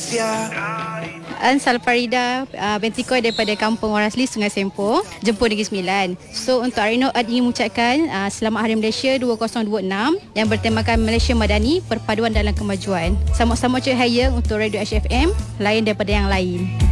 Ansal Farida binti Koi daripada Kampung Warasli, Sungai Sempur, Jemput Negeri Sembilan. So untuk hari ini ingin mengucapkan Selamat Hari Malaysia 2026 yang bertemakan Malaysia Madani, Perpaduan dalam Kemajuan. Sama-sama cahaya untuk Radio HFM, lain daripada yang lain.